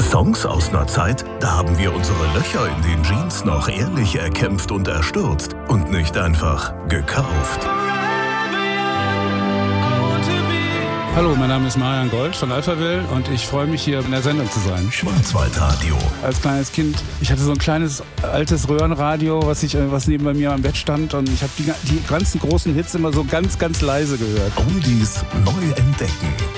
Songs aus einer Zeit, da haben wir unsere Löcher in den Jeans noch ehrlich erkämpft und erstürzt und nicht einfach gekauft. Hallo, mein Name ist Marian Gold von Alphaville und ich freue mich, hier in der Sendung zu sein. Schwarzwaldradio. Als kleines Kind, ich hatte so ein kleines altes Röhrenradio, was neben bei mir am Bett stand, und ich habe die ganzen großen Hits immer so ganz, ganz leise gehört. Oldies neu entdecken.